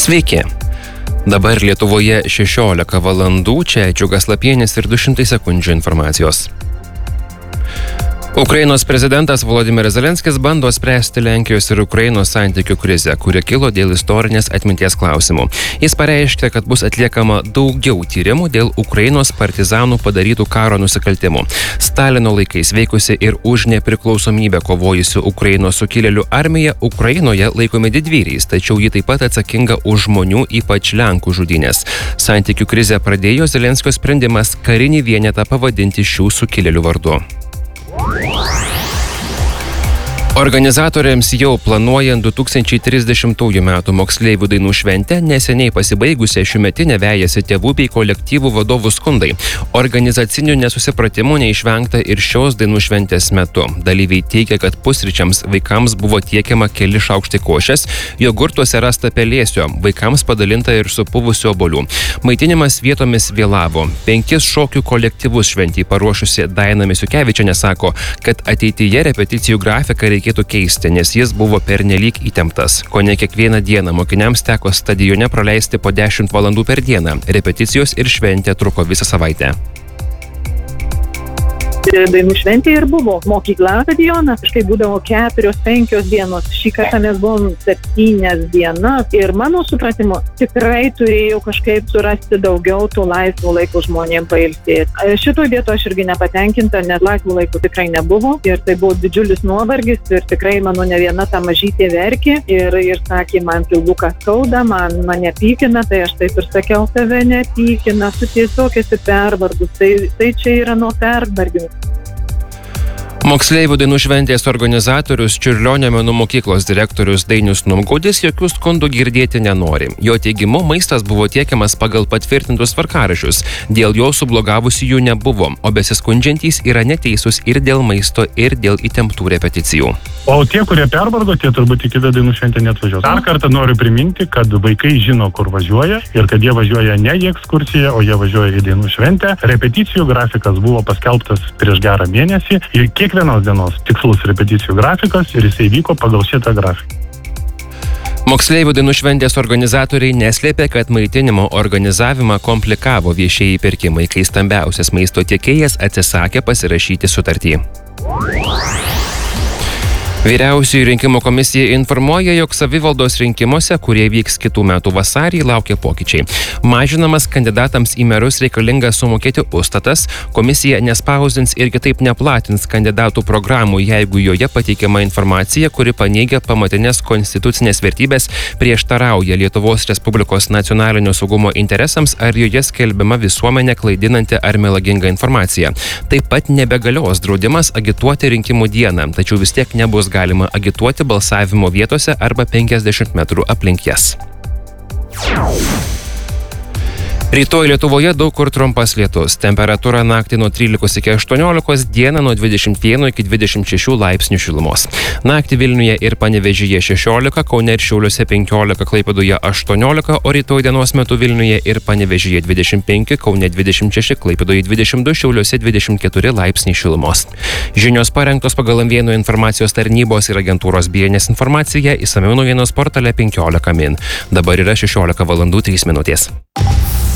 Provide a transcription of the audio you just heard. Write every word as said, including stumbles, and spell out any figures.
Sveiki. Dabar Lietuvoje šešiolika valandų, čia Džiugas Lapienis ir du šimtai sekundžių informacijos. Ukrainos prezidentas Volodymyras Zelenskis bando spręsti Lenkijos ir Ukrainos santykių krizę, kuri kilo dėl istorinės atminties klausimų. Jis pareiškė, kad bus atliekama daugiau tyrimų dėl Ukrainos partizanų padarytų karo nusikaltimų. Stalino laikais veikusi ir už nepriklausomybę kovojusi Ukrainos sukilėlių armija Ukrainoje laikomi didvyriais, tačiau ji taip pat atsakinga už žmonių, ypač Lenkų žudynės. Santykių krizę pradėjo Zelenskio sprendimas karinį vienetą pavadinti šių sukilėlių vardu. Organizatoriams jau planuojant du tūkstančiai trisdešimtųjų metų moksleivių dainų šventę neseniai pasibaigusią šiųmetinę vejasi tėvų bei kolektyvų vadovų skundai. Organizacinių nesusipratimų neišvengta ir šios dainų šventės metu. Dalyviai teigia, kad pusryčiams vaikams buvo tiekiama keli šaukštai košės, jogurtuose rasta pelėsio, vaikams padalinta ir supuvusių obuolių. Maitinimas vietomis vėlavo. Penkis šokių kolektyvus šventį paruošusi Daina Misiukevičienė sako, kad ateityje repeticijų grafiką reikia reikėtų keisti, nes jis buvo pernelyg įtemptas. Kone kiekvieną dieną mokiniams teko stadione praleisti po dešimt valandų per dieną. Repeticijos ir šventė truko visą savaitę. Dainų šventė ir buvo mokykla stadionas, štai būdavo keturios, penkios dienos, šį kartą mes buvom septynias dienas ir mano supratimu tikrai turėjau kažkaip surasti daugiau to laisvo laiko žmonėm pailsėti. Šitoj vietoj aš irgi nepatenkinta, nes laisvo laiko tikrai nebuvo ir tai buvo didžiulis nuovargis ir tikrai mano ne viena ta mažytė verkė ir, ir sakė, man pilvuką skauda, man mane pykina, tai aš taip ir sakiau, tave nepykina, tu tiesiog esi pervargus, tai, tai čia yra nuo pervargimo. Moksleivių dainų šventės organizatorius Čiurlionio menų mokyklos direktorius Dainius Numgaudis jokių skundų girdėti nenori. Jo teigimu, maistas buvo tiekiamas pagal patvirtintus tvarkaraščius. Dėl jo sublogavusiųjų nebuvo, o besiskundžiantys yra neteisūs ir dėl maisto, ir dėl įtemptų repeticijų. O tie, kurie pervargo, tie turbūt į kitą dainų šventę neatvažiuos. Dar kartą noriu priminti, kad vaikai žino, kur važiuoja ir kad jie važiuoja ne į ekskursiją, o jie važiuoja į dainų šventę. Repeticijų grafikas buvo paskelbtas prieš gerą mėnesį ir kiek Kiekvienos dienos tikslus repeticijų grafikas ir jisai vyko pagal šitą grafiką. Moksleivių dainų šventės organizatoriai neslėpė, kad maitinimo organizavimą komplikavo viešieji pirkimai, kai stambiausias maisto tiekėjas atsisakė pasirašyti sutartį. Vyriausioji rinkimų komisija informuoja, jog savivaldos rinkimuose, kurie vyks kitų metų vasarį, laukia pokyčiai. Mažinamas kandidatams į merus reikalinga sumokėti užstatas, komisija nespausdins ir kitaip neplatins kandidatų programų, jeigu joje pateikiama informacija, kuri paneigia pamatinės konstitucinės vertybės, prieštarauja Lietuvos Respublikos nacionalinio saugumo interesams ar joje skelbiama visuomenė klaidinanti ar melaginga informacija. Taip pat nebegalios draudimas agituoti rinkimų dieną, tačiau vis tiek nebus galima agituoti balsavimo vietose arba penkiasdešimt metrų aplink jas. Rytoj Lietuvoje daug kur trumpas lietus. Temperatūra naktį nuo trylikos iki aštuoniolikos, dieną nuo dvidešimt vieno iki dvidešimt šešių laipsnių šilumos. Naktį Vilniuje ir Panevėžyje šešiolika, Kaune ir Šiauliuose penkiolika, Klaipėdoje aštuoniolika, o rytoj dienos metu Vilniuje ir Panevėžyje dvidešimt penki, Kaune dvidešimt šeši, Klaipėdoje dvidešimt du, Šiauliuose dvidešimt keturi laipsniai šilumos. Žinios parengtos pagal M vienas informacijos tarnybos ir agentūros B N S informaciją, išsamiau naujienos portale penkiolika min. Dabar yra šešiolika valandų trys minutės.